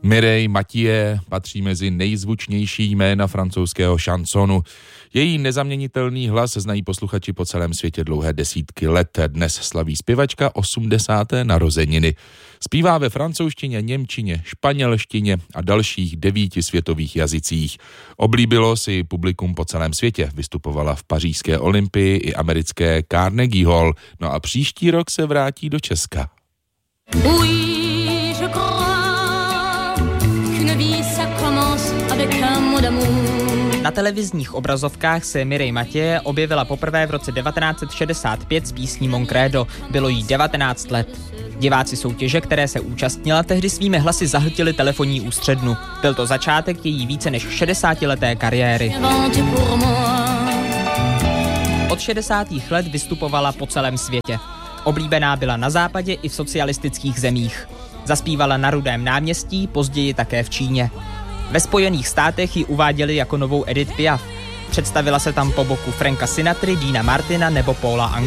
Mireille Mathieu patří mezi nejzvučnější jména francouzského šansonu. Její nezaměnitelný hlas znají posluchači po celém světě dlouhé desítky let. Dnes slaví zpěvačka 80. narozeniny. Zpívá ve francouzštině, němčině, španělštině a dalších 9 světových jazycích. Oblíbilo si publikum po celém světě. Vystupovala v pařížské Olympii i americké Carnegie Hall. No a příští rok se vrátí do Česka. Na televizních obrazovkách se Mireille Mathieu objevila poprvé v roce 1965 s písní Mon Credo. Bylo jí 19 let. Diváci soutěže, které se účastnila, tehdy svými hlasy zahltili telefonní ústřednu. Byl to začátek její více než 60leté kariéry. Od 60. let vystupovala po celém světě. Oblíbená byla na západě i v socialistických zemích. Zaspívala na Rudém náměstí, později také v Číně. Ve Spojených státech ji uváděli jako novou Edith Piaf. Představila se tam po boku Franka Sinatry, Deana Martina nebo Paula Angela.